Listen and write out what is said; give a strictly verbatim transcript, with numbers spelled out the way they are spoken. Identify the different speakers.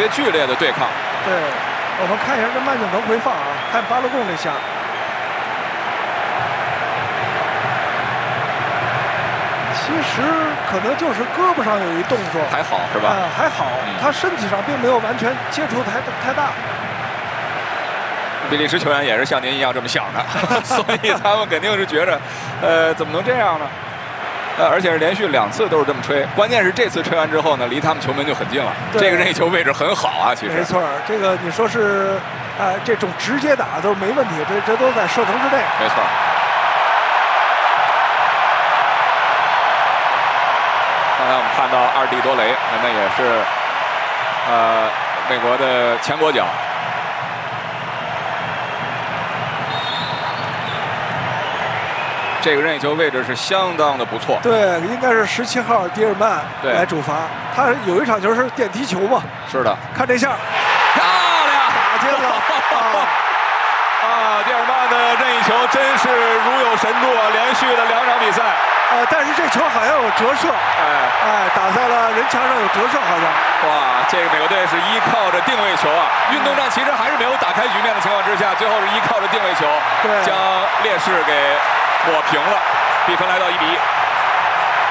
Speaker 1: 别剧烈的对抗。
Speaker 2: 对，我们看一下这慢镜头回放啊，看巴勒贡这下。其实可能就是胳膊上有一动作，
Speaker 1: 还好是吧？
Speaker 2: 啊、还好，
Speaker 1: 嗯、
Speaker 2: 他身体上并没有完全接触太太大。
Speaker 1: 比利时球员也是像您一样这么想的，所以他们肯定是觉着，呃，怎么能这样呢？呃，而且是连续两次都是这么吹，关键是这次吹完之后呢，离他们球门就很近了。这个任意球位置很好啊，其实。
Speaker 2: 没错，这个你说是，呃，这种直接打都没问题，这这都在射程之内。
Speaker 1: 没错。刚才我们看到阿尔蒂多雷，那也是，呃，美国的前国脚。这个任意球位置是相当的不错。
Speaker 2: 对，应该是十七号迪尔曼来主罚。他有一场球是电梯球嘛？
Speaker 1: 是的。
Speaker 2: 看这下，
Speaker 1: 漂亮，
Speaker 2: 打进了啊！
Speaker 1: 啊，迪尔曼的任意球真是如有神助啊！连续的两场比赛。
Speaker 2: 呃，但是这球好像有折射，
Speaker 1: 哎
Speaker 2: 哎，打在了人墙上有折射，好像。
Speaker 1: 哇，这个美国队是依靠着定位球啊！运动战其实还是没有打开局面的情况之下，最后是依靠着定位球，
Speaker 2: 对，
Speaker 1: 将劣势给抹平了，比分来到一比一。